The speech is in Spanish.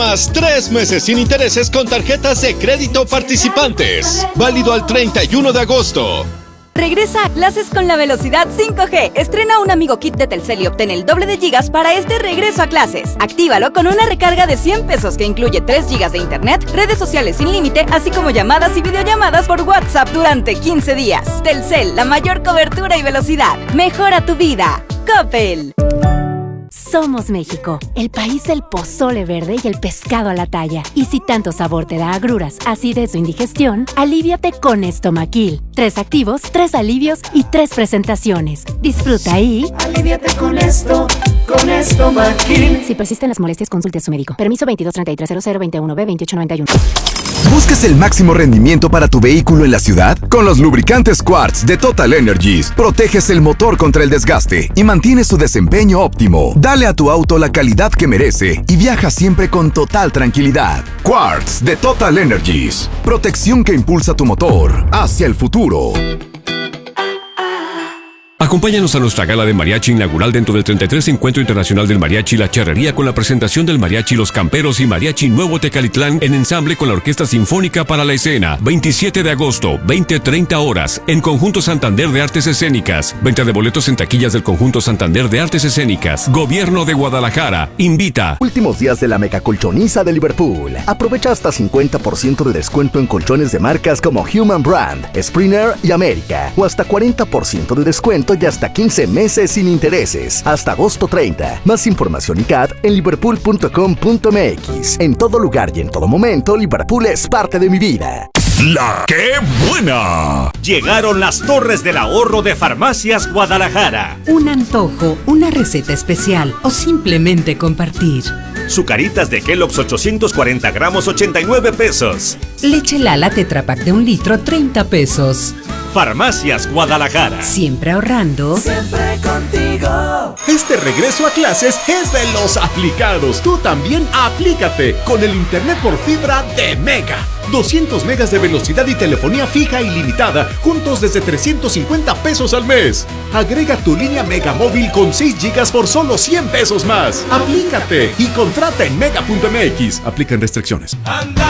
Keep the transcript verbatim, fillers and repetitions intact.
Más tres meses sin intereses con tarjetas de crédito participantes. Válido al treinta y uno de agosto. Regresa a clases con la velocidad cinco G. Estrena un Amigo Kit de Telcel y obtén el doble de gigas para este regreso a clases. Actívalo con una recarga de cien pesos que incluye tres gigas de internet, redes sociales sin límite, así como llamadas y videollamadas por WhatsApp durante quince días. Telcel, la mayor cobertura y velocidad. Mejora tu vida. Coppel. Somos México, el país del pozole verde y el pescado a la talla. Y si tanto sabor te da agruras, acidez o indigestión, aliviate con Estomaquil. Tres activos, tres alivios y tres presentaciones. Disfruta y... aliviate con esto, con Estomaquil. Si persisten las molestias, consulte a su médico. Permiso veintidós treinta y tres cero cero veintiuno B veintiocho noventa y uno. ¿Buscas el máximo rendimiento para tu vehículo en la ciudad? Con los lubricantes Quartz de Total Energies, proteges el motor contra el desgaste y mantienes su desempeño óptimo. Dale a tu auto la calidad que merece y viaja siempre con total tranquilidad. Quartz de Total Energies, protección que impulsa tu motor hacia el futuro. Acompáñanos a nuestra gala de mariachi inaugural dentro del treinta y tres Encuentro Internacional del Mariachi La Charrería con la presentación del Mariachi Los Camperos y Mariachi Nuevo Tecalitlán en ensamble con la Orquesta Sinfónica para la Escena. veintisiete de agosto, veinte treinta horas, en Conjunto Santander de Artes Escénicas. Venta de boletos en taquillas del Conjunto Santander de Artes Escénicas. Gobierno de Guadalajara. Invita. Últimos días de la mega colchoniza de Liverpool. Aprovecha hasta cincuenta por ciento de descuento en colchones de marcas como Human Brand, Springer y América. O hasta cuarenta por ciento de descuento y hasta quince meses sin intereses. Hasta agosto treinta. Más información y C A D en liverpool punto com punto m x. En todo lugar y en todo momento, Liverpool es parte de mi vida. ¡La qué buena! Llegaron las Torres del Ahorro de Farmacias Guadalajara. Un antojo, una receta especial o simplemente compartir. Sucaritas de Kellogg's ochocientos cuarenta gramos, ochenta y nueve pesos. Leche Lala Tetra Pak de un litro, treinta pesos. Farmacias Guadalajara. Siempre ahorrando. Siempre contigo. Este regreso a clases es de los aplicados. Tú también aplícate con el internet por fibra de Mega. doscientos megas de velocidad y telefonía fija ilimitada, juntos desde trescientos cincuenta pesos al mes. Agrega tu línea Mega Móvil con seis gigas por solo cien pesos más. Aplícate y contrata en mega punto m x. Aplican restricciones. Anda.